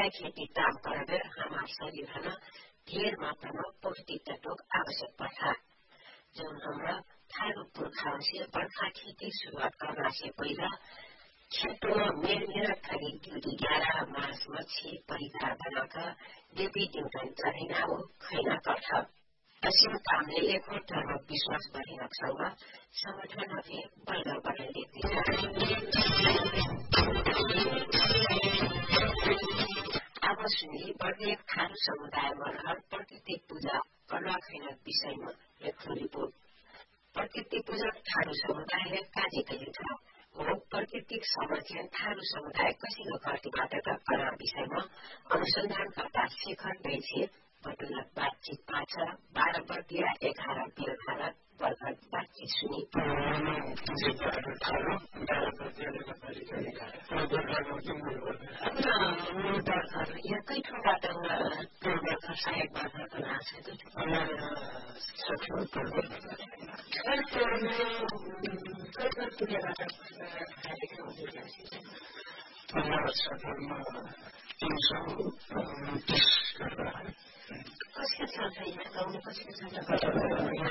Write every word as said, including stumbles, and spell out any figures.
खेती ताम करबेर हमार शरीर हन ढेर मात्रामा पौष्टिक तत्व आवश्यक पर्छ जौन हमरा थारू पुर्खा से बर्खा खेती शुरुआत करना से पहिला खेतों में मेर मेहनत करी ड्यूटी ग्यारह मास मच्छी परिकार बनाकर देवी देवतन चढ़िना हो खैना पर्छ असीम कामले एक और धर्म विश्वास बढ़िनसँग संगठन में बल बनाइले अब सुनि प्रत्येक थारू समुदायमा हर प्रकृति पूजा कला खैना विषयमा एक रिपोर्ट प्रकृति पूजा थारू समुदायले काजे कहिले छ हो प्राकृतिक संरक्षण थारू समुदाय कसैको घरतीबाट कला विषयमा अनुसन्धानकर्ता शेखर दैछे बटुला बातचीत पाछ बाह्र वर्गीय एघार बेल भारत वर्ग बातचीत सुनि एकै ठाउँबाट सहायक बाधाको नाश कसले छ यहाँ गाउँले कसले छ